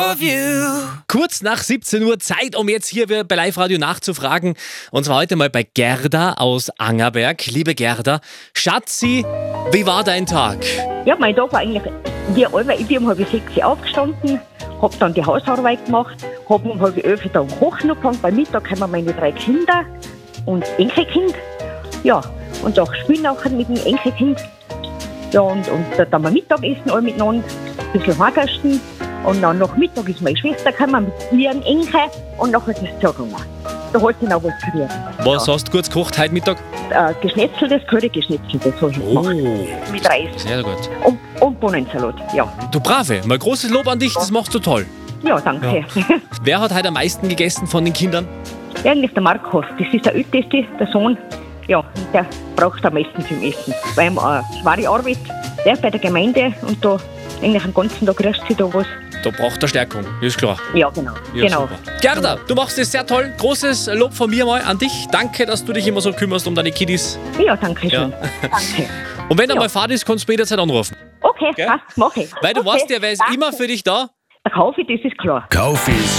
of you. Kurz nach 17 Uhr, Zeit, um jetzt hier bei Live-Radio nachzufragen. Und zwar heute mal bei Gerda aus Angerberg. Liebe Gerda, Schatzi, wie war dein Tag? Ja, mein Tag war eigentlich wie immer. Ich bin um 5:30 aufgestanden, habe dann die Hausarbeit gemacht, habe um 10:30 dann kochen angefangen. Bei Mittag haben wir meine 3 Kinder und Enkelkind. Ja, und auch spielen nachher mit dem Enkelkind. Ja, und dann haben wir Mittagessen alle miteinander, ein bisschen Hagersten. Und dann nach Mittag ist meine Schwester gekommen mit ihren Enkel und nachher ist es zugegangen. Da hat sie noch was probiert. Was hast du kurz gekocht heute Mittag? Geschnetzeltes, Curry-geschnetzeltes habe ich gemacht. Mit Reis. Sehr gut. Und Bohnensalat, ja. Du Brave, mal großes Lob an dich, das machst du toll. Ja, danke. Wer hat heute am meisten gegessen von den Kindern? Eigentlich der Markus, das ist der Älteste, der Sohn. Ja, der braucht am meisten zum Essen. Weil schwere Arbeit, der bei der Gemeinde und da eigentlich den ganzen Tag rührt sich da was. Da braucht er Stärkung, ist klar. Ja, genau. Ja, genau. Super. Gerda, du machst es sehr toll. Großes Lob von mir mal an dich. Danke, dass du dich immer so kümmerst um deine Kiddies. Ja, danke schön. Danke. Und wenn er mal Fahrt ist, kannst du mir jederzeit anrufen. Okay, Gell? passt, mach ich. Weil du Okay, weißt ja, wer ist danke. immer für dich da. Der Kaffee, das ist klar. Kaufis